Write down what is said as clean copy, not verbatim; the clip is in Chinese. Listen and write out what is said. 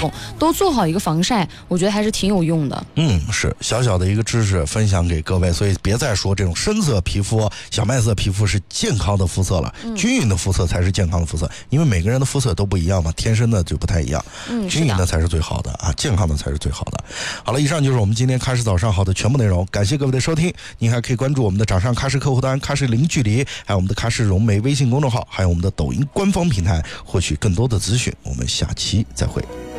风，都做好一个防晒，我觉得还是挺有用的。 是小小的一个知识分享给各位，所以别再说这种深色皮肤、小麦色皮肤是健康的肤色了，均匀的肤色才是健康的肤色，因为每个人的肤色都不一样嘛，天生的就不太一样，均匀的才是最好的啊，健康的才是最好的。好了，以上就是我们今天喀什早上好的全部内容，感谢各位的收听。您还可以关注我们的掌上喀什客户端、喀什零距离，还有我们的喀什融媒微信公众号，还有我们的抖音官方平台，获取更多的资讯。我们下期再会。